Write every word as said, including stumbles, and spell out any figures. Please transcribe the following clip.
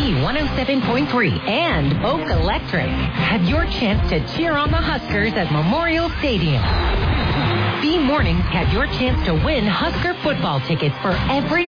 B one oh seven point three and Oak Electric. Have your chance to cheer on the Huskers at Memorial Stadium. B Mornings have your chance to win Husker football tickets for every